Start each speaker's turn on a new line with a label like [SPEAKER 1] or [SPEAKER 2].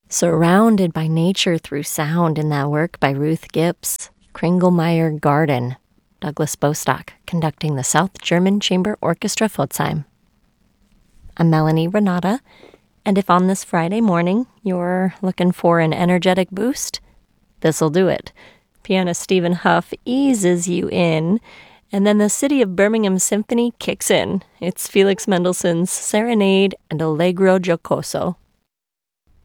[SPEAKER 1] Surrounded by nature through sound in that work by Ruth Gibbs. Kringelmeyer Garden. Douglas Bostock, conducting the South German Chamber Orchestra Pforzheim. I'm Melanie Renata, and if on this Friday morning you're looking for an energetic boost, this'll do it. Pianist Stephen Huff eases you in, and then the City of Birmingham Symphony kicks in. It's Felix Mendelssohn's Serenade and Allegro Giocoso.